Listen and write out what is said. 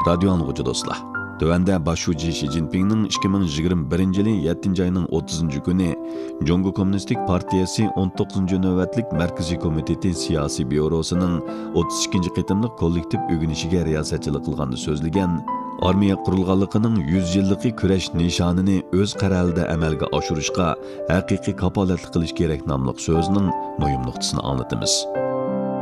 Radio anlıqçı dostlar. Tövende başucu Xi Jinping'nin 2021 yılı 7. ayının 30. günü Jongo Komünistik Partiyası 19. növbetlik Merkezi Komiteti Siyasi Bürosu'nun 32. qitimlik kollektiv ögünüşüge riyasatçılık kılgandı sözlegen, armiya qurulganligining 100 yillik kurash nishonini o'z qarorida amalga oshirishga haqiqiy kapolatlik qilish kerak nomli so'zining muhim nuqtasini anglatamiz.